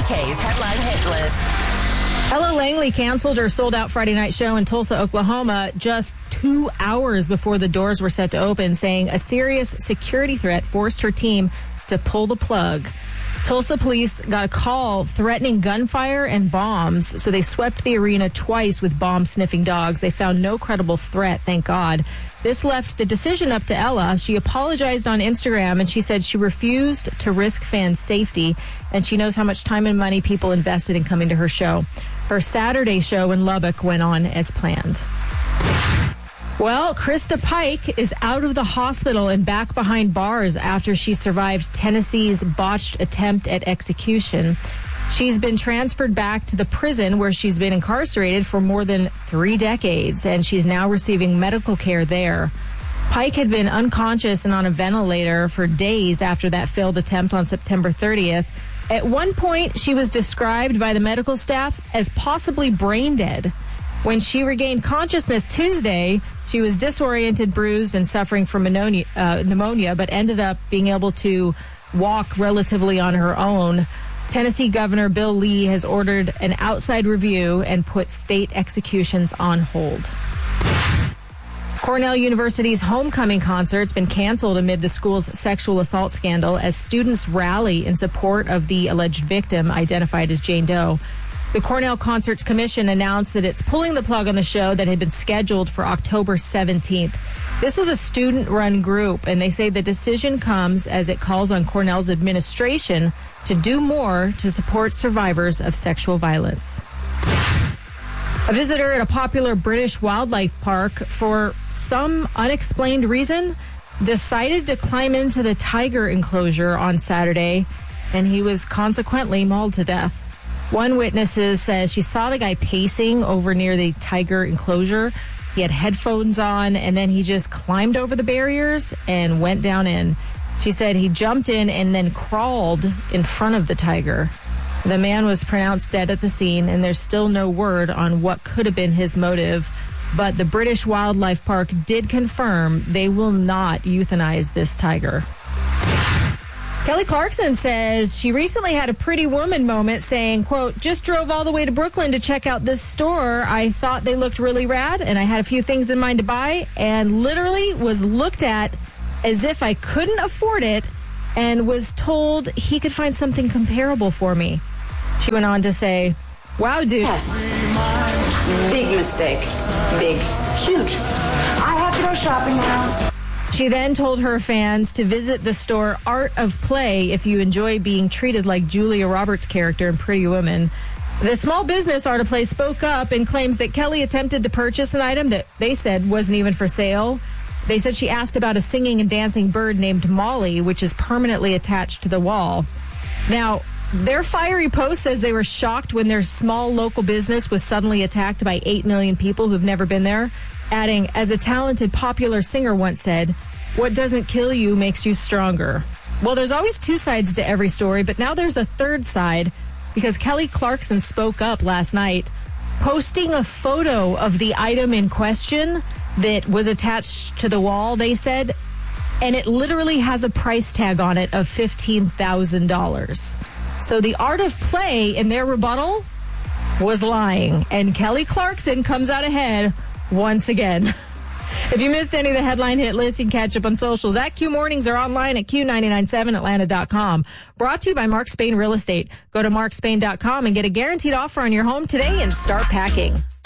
WKZK's Headline Hit List. Ella Langley canceled her sold-out Friday night show in Tulsa, Oklahoma, just 2 hours before the doors were set to open, saying a serious security threat forced her team to pull the plug. Tulsa police got a call threatening gunfire and bombs, so they swept the arena twice with bomb-sniffing dogs. They found no credible threat, thank God. This left the decision up to Ella. She apologized on Instagram, and she said she refused to risk fans' safety, and she knows how much time and money people invested in coming to her show. Her Saturday show in Lubbock went on as planned. Well, Krista Pike is out of the hospital and back behind bars after she survived Tennessee's botched attempt at execution. She's been transferred back to the prison where she's been incarcerated for more than 3 decades, and she's now receiving medical care there. Pike had been unconscious and on a ventilator for days after that failed attempt on September 30th. At one point, she was described by the medical staff as possibly brain dead. When she regained consciousness Tuesday, she was disoriented, bruised, and suffering from pneumonia, but ended up being able to walk relatively on her own. Tennessee Governor Bill Lee has ordered an outside review and put state executions on hold. Cornell University's homecoming concert's been canceled amid the school's sexual assault scandal as students rally in support of the alleged victim, identified as Jane Doe. The Cornell Concerts Commission announced that it's pulling the plug on the show that had been scheduled for October 17th. This is a student-run group, and they say the decision comes as it calls on Cornell's administration to do more to support survivors of sexual violence. A visitor at a popular British wildlife park, for some unexplained reason, decided to climb into the tiger enclosure on Saturday, and he was consequently mauled to death. One witness says she saw the guy pacing over near the tiger enclosure. He had headphones on, and then he just climbed over the barriers and went down in. She said he jumped in and then crawled in front of the tiger. The man was pronounced dead at the scene, and there's still no word on what could have been his motive. But the British Wildlife Park did confirm they will not euthanize this tiger. Kelly Clarkson says she recently had a pretty woman moment saying, quote, just drove all the way to Brooklyn to check out this store. I thought they looked really rad, and I had a few things in mind to buy, and literally was looked at as if I couldn't afford it and was told he could find something comparable for me. She went on to say, wow, dude. Yes. Big mistake. Big. Huge. I have to go shopping now. She then told her fans to visit the store Art of Play if you enjoy being treated like Julia Roberts' character in Pretty Woman. The small business Art of Play spoke up and claims that Kelly attempted to purchase an item that they said wasn't even for sale. They said she asked about a singing and dancing bird named Molly, which is permanently attached to the wall. Now, their fiery post says they were shocked when their small local business was suddenly attacked by 8 million people who've never been there, adding, as a talented popular singer once said, what doesn't kill you makes you stronger. Well, there's always 2 sides to every story, but now there's a 3rd side because Kelly Clarkson spoke up last night, posting a photo of the item in question that was attached to the wall, they said, and it literally has a price tag on it of $15,000. So the Art of Play in their rebuttal was lying, and Kelly Clarkson comes out ahead once again. If you missed any of the headline hit list, you can catch up on socials at Q Mornings or online at Q997Atlanta.com. Brought to you by Mark Spain Real Estate. Go to markspain.com and get a guaranteed offer on your home today and start packing.